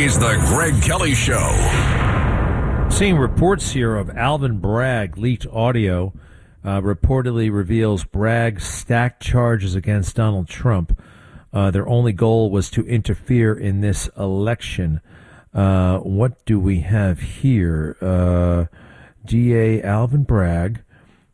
is the Greg Kelly Show. Seeing reports here of Alvin Bragg leaked audio reportedly reveals Bragg stacked charges against Donald Trump. Their only goal was to interfere in this election. What do we have here? DA Alvin Bragg.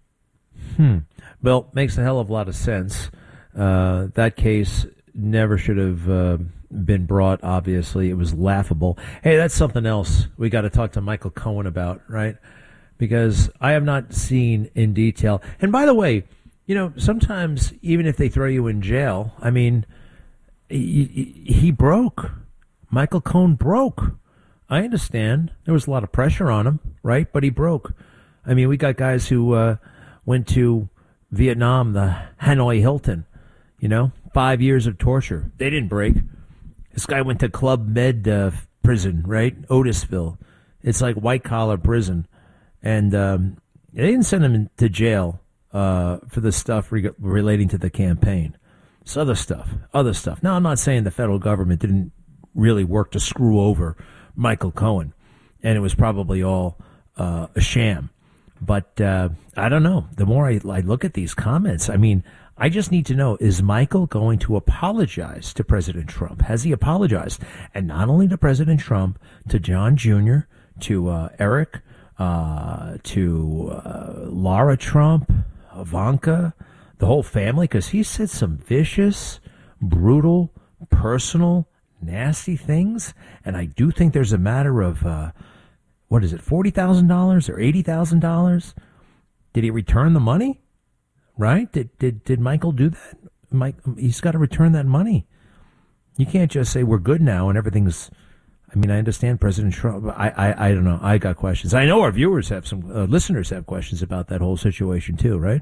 Well, makes a hell of a lot of sense. That case never should have been brought, obviously. It was laughable. Hey, that's something else we got to talk to Michael Cohen about, right? Because I have not seen in detail. And by the way, you know, sometimes even if they throw you in jail, I mean, he broke. Michael Cohen broke. I understand. There was a lot of pressure on him, right? But he broke. I mean, we got guys who went to Vietnam, the Hanoi Hilton, 5 years of torture. They didn't break. This guy went to Club Med prison, right? Otisville. It's like white-collar prison. And they didn't send him to jail for the stuff relating to the campaign. It's other stuff. Now, I'm not saying the federal government didn't really work to screw over Michael Cohen, and it was probably all a sham. But I don't know. The more I look at these comments, I mean, I just need to know, is Michael going to apologize to President Trump? Has he apologized? And not only to President Trump, to John Jr., to Eric, to Lara Trump, Ivanka, the whole family, because he said some vicious, brutal, personal, nasty things. And I do think there's a matter of, $40,000 or $80,000? Did he return the money? Right? Did Michael do that? He's got to return that money. You can't just say we're good now and everything's. I mean, I understand President Trump. I don't know. I got questions. I know our viewers have listeners have questions about that whole situation too, right?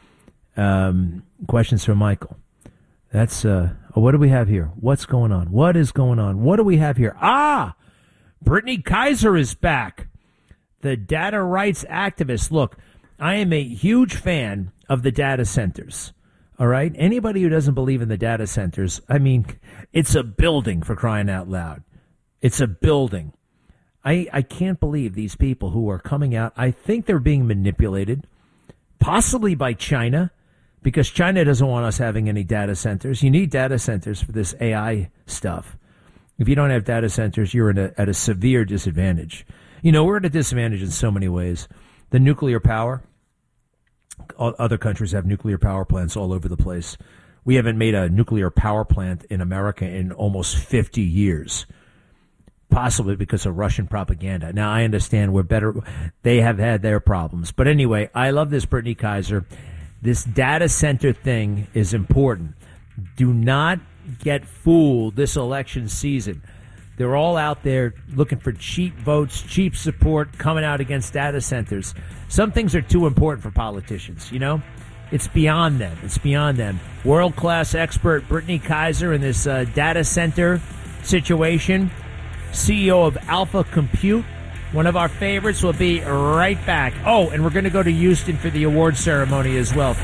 Questions from Michael. That's what do we have here? What's going on? What is going on? What do we have here? Brittany Kaiser is back. The data rights activist. Look, I am a huge fan of the data centers. All right? Anybody who doesn't believe in the data centers, I mean, it's a building, for crying out loud. It's a building. I can't believe these people who are coming out. I think they're being manipulated, possibly by China, because China doesn't want us having any data centers. You need data centers for this AI stuff. If you don't have data centers, you're at a severe disadvantage. We're at a disadvantage in so many ways. The nuclear power, other countries have nuclear power plants all over the place. We haven't made a nuclear power plant in America in almost 50 years, possibly because of Russian propaganda. Now, I understand we're better. They have had their problems. But anyway, I love this, Brittany Kaiser. This data center thing is important. Do not get fooled this election season. They're all out there looking for cheap votes, cheap support, coming out against data centers. Some things are too important for politicians, It's beyond them. It's beyond them. World-class expert Brittany Kaiser in this data center situation. CEO of Alpha Compute. One of our favorites. Will be right back. Oh, and we're going to go to Houston for the award ceremony as well.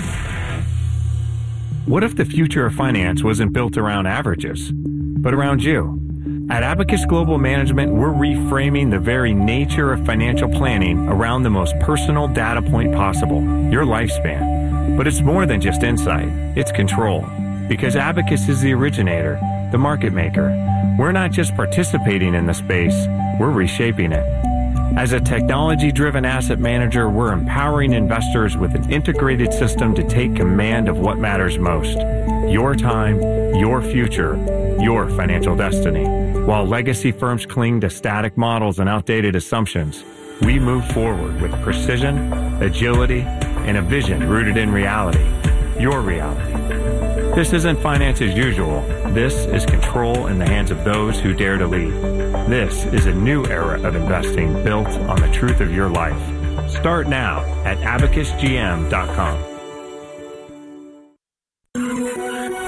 What if the future of finance wasn't built around averages, but around you? At Abacus Global Management, we're reframing the very nature of financial planning around the most personal data point possible, your lifespan. But it's more than just insight, it's control. Because Abacus is the originator, the market maker. We're not just participating in the space, we're reshaping it. As a technology-driven asset manager, we're empowering investors with an integrated system to take command of what matters most. Your time, your future, your financial destiny. While legacy firms cling to static models and outdated assumptions, we move forward with precision, agility, and a vision rooted in reality. Your reality. This isn't finance as usual. This is control in the hands of those who dare to lead. This is a new era of investing built on the truth of your life. Start now at abacusgm.com.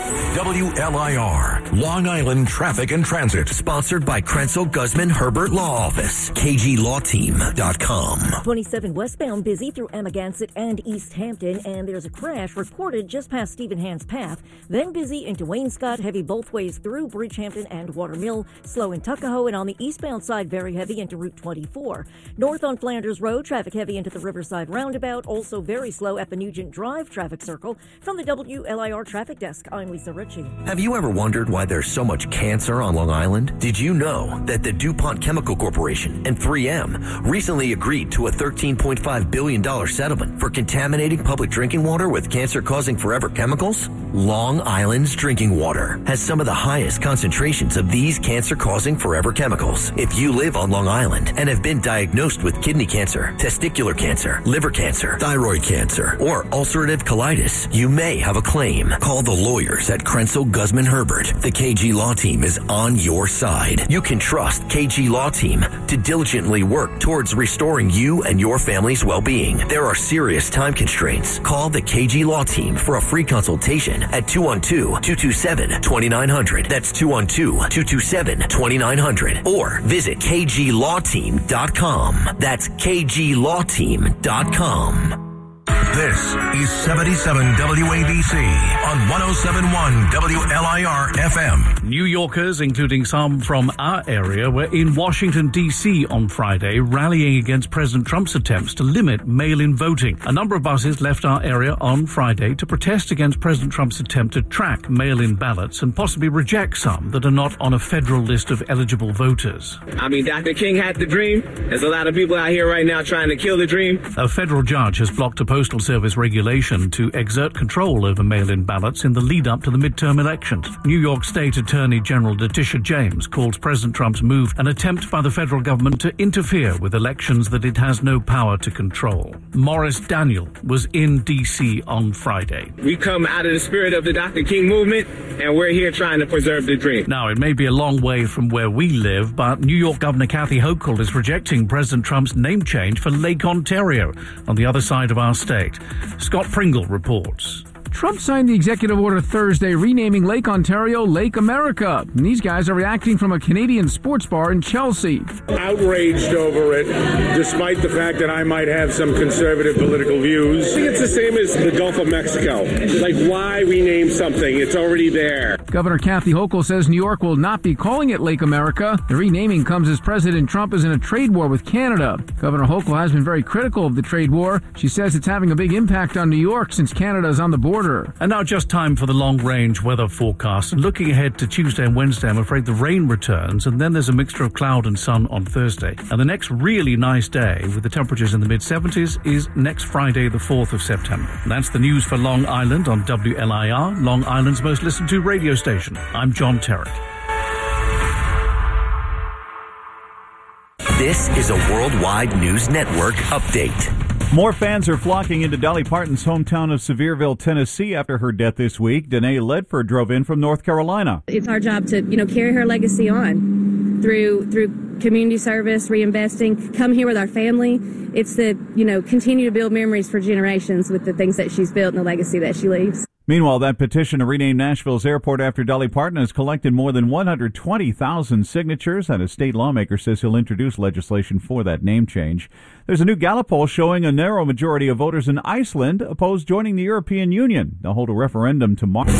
WLIR, Long Island Traffic and Transit. Sponsored by Krenzel Guzman Herbert Law Office. KGLawTeam.com. 27 westbound busy through Amagansett and East Hampton, and there's a crash reported just past Stephen Hand's Path. Then busy into Wainscott, heavy both ways through Bridgehampton and Watermill. Slow in Tuckahoe, and on the eastbound side, very heavy into Route 24. North on Flanders Road, traffic heavy into the Riverside Roundabout. Also very slow at the Nugent Drive traffic circle. From the WLIR Traffic Desk, I'm Lisa Ritchie. Have you ever wondered why there's so much cancer on Long Island? Did you know that the DuPont Chemical Corporation and 3M recently agreed to a $13.5 billion settlement for contaminating public drinking water with cancer-causing forever chemicals? Long Island's drinking water has some of the highest concentrations of these cancer-causing forever chemicals. If you live on Long Island and have been diagnosed with kidney cancer, testicular cancer, liver cancer, thyroid cancer, or ulcerative colitis, you may have a claim. Call the lawyers at Krenzel Guzman Herbert. The KG Law Team is on your side. You can trust KG Law Team to diligently work towards restoring you and your family's well-being. There are serious time constraints. Call the KG Law Team for a free consultation at 212-227-2900. That's 212-227-2900. Or visit KGLawTeam.com. That's KGLawTeam.com. This is 77 WABC on 107.1 WLIR FM. New Yorkers, including some from our area, were in Washington, D.C. on Friday, rallying against President Trump's attempts to limit mail-in voting. A number of buses left our area on Friday to protest against President Trump's attempt to track mail-in ballots and possibly reject some that are not on a federal list of eligible voters. I mean, Dr. King had the dream. There's a lot of people out here right now trying to kill the dream. A federal judge has blocked a Postal Service regulation to exert control over mail-in ballots in the lead-up to the midterm elections. New York State Attorney General Letitia James calls President Trump's move an attempt by the federal government to interfere with elections that it has no power to control. Morris Daniel was in D.C. on Friday. We come out of the spirit of the Dr. King movement, and we're here trying to preserve the dream. Now, it may be a long way from where we live, but New York Governor Kathy Hochul is rejecting President Trump's name change for Lake Ontario on the other side of our state. Scott Pringle reports. Trump signed the executive order Thursday renaming Lake Ontario Lake America. And these guys are reacting from a Canadian sports bar in Chelsea. Outraged over it, despite the fact that I might have some conservative political views. I think it's the same as the Gulf of Mexico. Like, why rename something? It's already there. Governor Kathy Hochul says New York will not be calling it Lake America. The renaming comes as President Trump is in a trade war with Canada. Governor Hochul has been very critical of the trade war. She says it's having a big impact on New York since Canada is on the border. And now just time for the long-range weather forecast. Looking ahead to Tuesday and Wednesday, I'm afraid the rain returns, and then there's a mixture of cloud and sun on Thursday. And the next really nice day, with the temperatures in the mid-70s, is next Friday, the 4th of September. And that's the news for Long Island on WLIR, Long Island's most listened to radio station. I'm John Terrick. This is a Worldwide News Network update. More fans are flocking into Dolly Parton's hometown of Sevierville, Tennessee after her death this week. Danae Ledford drove in from North Carolina. It's our job to, carry her legacy on through community service, reinvesting, come here with our family. It's to, continue to build memories for generations with the things that she's built and the legacy that she leaves. Meanwhile, that petition to rename Nashville's airport after Dolly Parton has collected more than 120,000 signatures, and a state lawmaker says he'll introduce legislation for that name change. There's a new Gallup poll showing a narrow majority of voters in Iceland oppose joining the European Union. They'll hold a referendum tomorrow.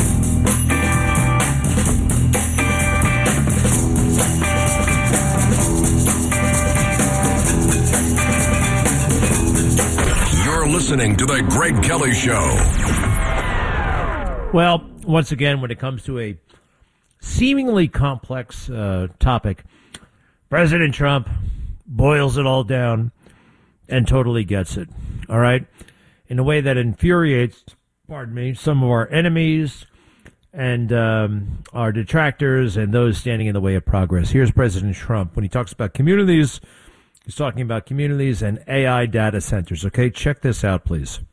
You're listening to The Greg Kelly Show. Well, once again, when it comes to a seemingly complex topic, President Trump boils it all down and totally gets it, all right, in a way that infuriates, some of our enemies and our detractors and those standing in the way of progress. Here's President Trump. When he talks about communities, he's talking about communities and AI data centers, okay? Check this out, please.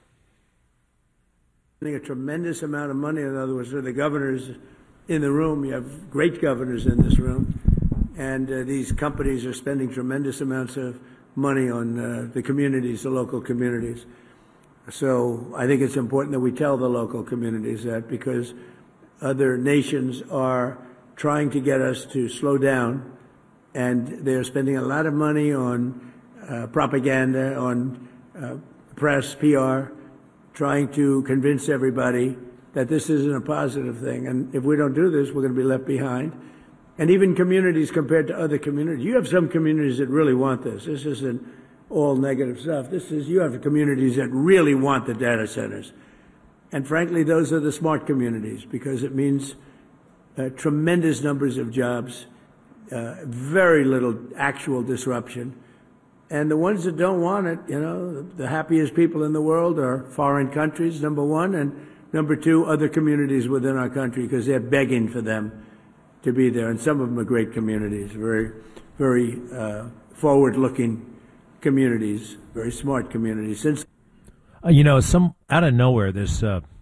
A tremendous amount of money. In other words, for the governors in the room, you have great governors in this room, and these companies are spending tremendous amounts of money on the communities, the local communities. So I think it's important that we tell the local communities that, because other nations are trying to get us to slow down, and they're spending a lot of money on propaganda, on press, PR, trying to convince everybody that this isn't a positive thing. And if we don't do this, we're going to be left behind. And even communities compared to other communities. You have some communities that really want this. This isn't all negative stuff. You have communities that really want the data centers. And frankly, those are the smart communities because it means tremendous numbers of jobs, very little actual disruption. And the ones that don't want it, the happiest people in the world are foreign countries, number one, and number two, other communities within our country because they're begging for them to be there. And some of them are great communities, very, very forward-looking communities, very smart communities. Some out of nowhere, this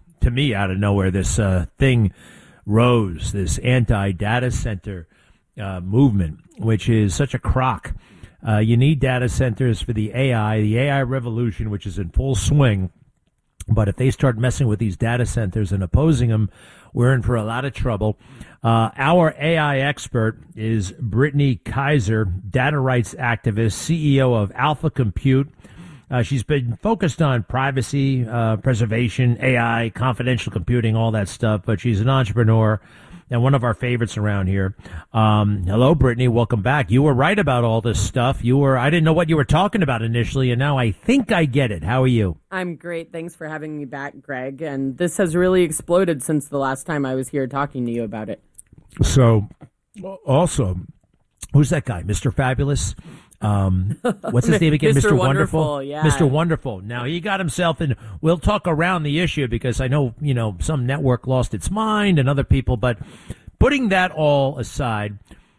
thing rose, this anti-data center movement, which is such a crock. You need data centers for the AI revolution, which is in full swing. But if they start messing with these data centers and opposing them, we're in for a lot of trouble. Our AI expert is Brittany Kaiser, data rights activist, CEO of Alpha Compute. She's been focused on privacy, preservation, AI, confidential computing, all that stuff. But she's an entrepreneur and one of our favorites around here. Hello, Brittany. Welcome back. You were right about all this stuff. I didn't know what you were talking about initially, and now I think I get it. How are you? I'm great. Thanks for having me back, Greg. And this has really exploded since the last time I was here talking to you about it. So, also, who's that guy? Mr. Fabulous? What's his name again? Mr. Wonderful. Yeah. Mr. Wonderful. Now he got himself in. We'll talk around the issue because I know, some network lost its mind and other people, but putting that all aside,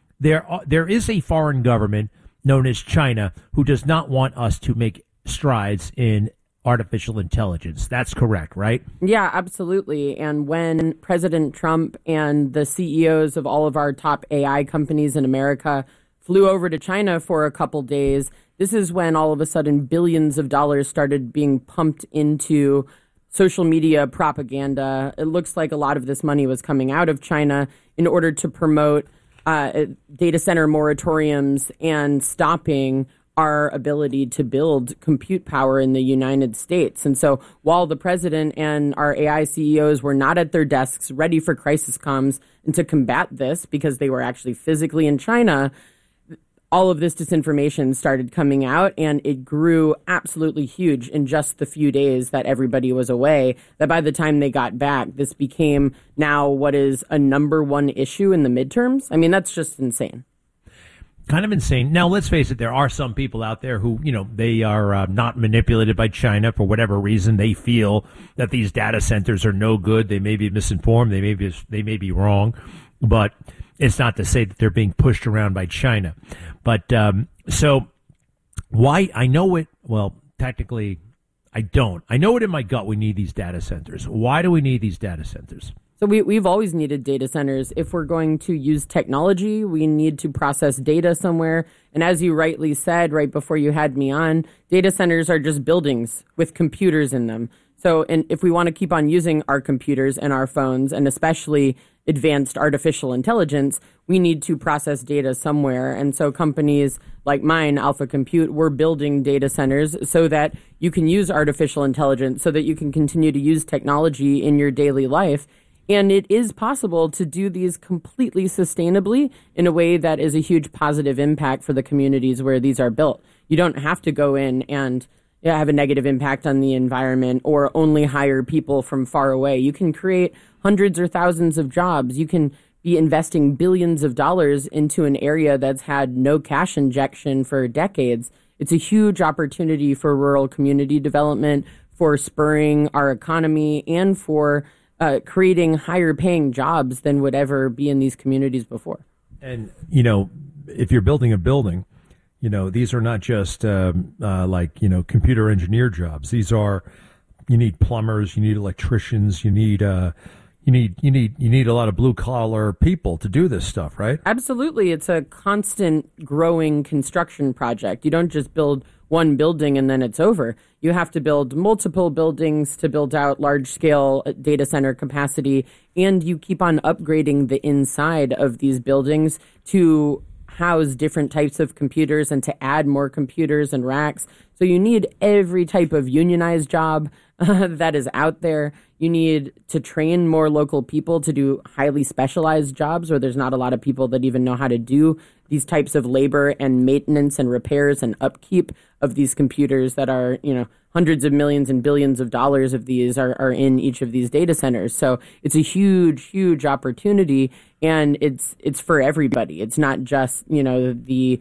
there is a foreign government known as China who does not want us to make strides in artificial intelligence. That's correct, right? Yeah, absolutely. And when President Trump and the CEOs of all of our top AI companies in America flew over to China for a couple days, this is when all of a sudden billions of dollars started being pumped into social media propaganda. It looks like a lot of this money was coming out of China in order to promote data center moratoriums and stopping our ability to build compute power in the United States. And so while the president and our AI CEOs were not at their desks ready for crisis comms and to combat this because they were actually physically in China, all of this disinformation started coming out, and it grew absolutely huge in just the few days that everybody was away, that by the time they got back, this became now what is a number one issue in the midterms. I mean, that's just insane. Kind of insane. Now, let's face it, there are some people out there who, they are not manipulated by China for whatever reason. They feel that these data centers are no good. They may be misinformed. They may be wrong. But it's not to say that they're being pushed around by China. But so why? I know it. Well, technically, I don't. I know it in my gut. We need these data centers. Why do we need these data centers? So we've always needed data centers. If we're going to use technology, we need to process data somewhere. And as you rightly said right before you had me on, data centers are just buildings with computers in them. So and if we want to keep on using our computers and our phones, and especially advanced artificial intelligence, we need to process data somewhere. And so companies like mine, Alpha Compute, we're building data centers so that you can use artificial intelligence, so that you can continue to use technology in your daily life. And it is possible to do these completely sustainably in a way that is a huge positive impact for the communities where these are built. You don't have to go in and have a negative impact on the environment or only hire people from far away. You can create hundreds or thousands of jobs. You can be investing billions of dollars into an area that's had no cash injection for decades. It's a huge opportunity for rural community development, for spurring our economy, and for creating higher paying jobs than would ever be in these communities before. And, if you're building a building, these are not just computer engineer jobs. These are, you need plumbers, you need electricians, you need, You need a lot of blue collar people to do this stuff, right? Absolutely. It's a constant growing construction project. You don't just build one building and then it's over. You have to build multiple buildings to build out large scale data center capacity, and you keep on upgrading the inside of these buildings to house different types of computers and to add more computers and racks. So you need every type of unionized job that is out there. You need to train more local people to do highly specialized jobs where there's not a lot of people that even know how to do these types of labor and maintenance and repairs and upkeep of these computers that are, hundreds of millions and billions of dollars of these are in each of these data centers. So it's a huge, huge opportunity, and it's for everybody. It's not just, the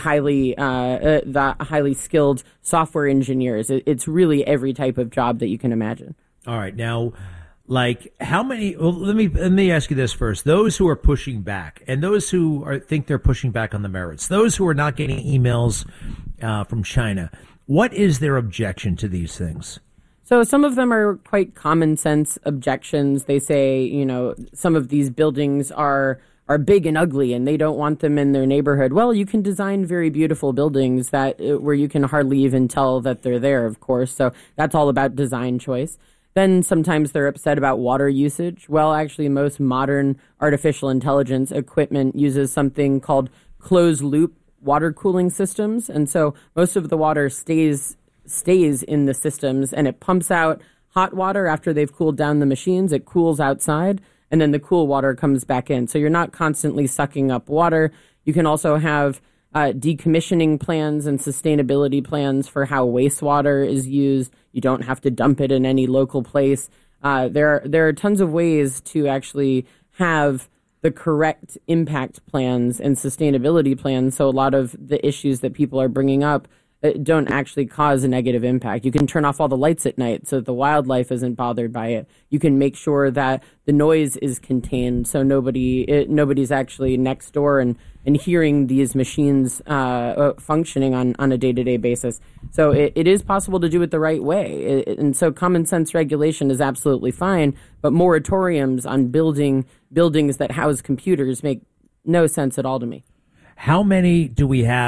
highly skilled software engineers. It's really every type of job that you can imagine. All right. Now, how many, let me ask you this first. Those who are pushing back and those who think they're pushing back on the merits, those who are not getting emails from China, what is their objection to these things? So some of them are quite common sense objections. They say, some of these buildings are big and ugly and they don't want them in their neighborhood. Well, you can design very beautiful buildings where you can hardly even tell that they're there, of course. So that's all about design choice. Then sometimes they're upset about water usage. Well, actually, most modern artificial intelligence equipment uses something called closed-loop water cooling systems. And so most of the water stays in the systems, and it pumps out hot water after they've cooled down the machines. It cools outside, and then the cool water comes back in. So you're not constantly sucking up water. You can also have decommissioning plans and sustainability plans for how wastewater is used. You don't have to dump it in any local place. There are tons of ways to actually have the correct impact plans and sustainability plans. So a lot of the issues that people are bringing up don't actually cause a negative impact. You can turn off all the lights at night so that the wildlife isn't bothered by it. You can make sure that the noise is contained so nobody's actually next door and hearing these machines functioning on a day-to-day basis. So it is possible to do it the right way. And so common sense regulation is absolutely fine, but moratoriums on building buildings that house computers make no sense at all to me. How many do we have